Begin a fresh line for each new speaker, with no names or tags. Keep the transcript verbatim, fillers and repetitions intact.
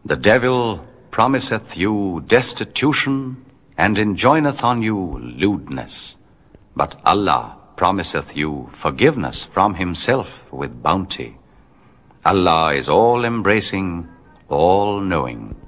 The devil promiseth you destitution, and enjoineth on you lewdness. But Allah promiseth you forgiveness from himself with bounty. Allah is all-embracing, all-knowing.